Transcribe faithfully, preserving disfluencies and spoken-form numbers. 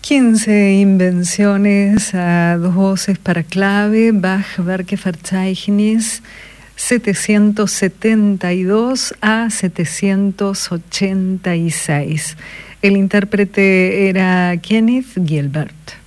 quince invenciones a dos voces para clave, Bach-Werke-Verzeichnis setecientos setenta y dos a setecientos ochenta y seis. El intérprete era Kenneth Gilbert.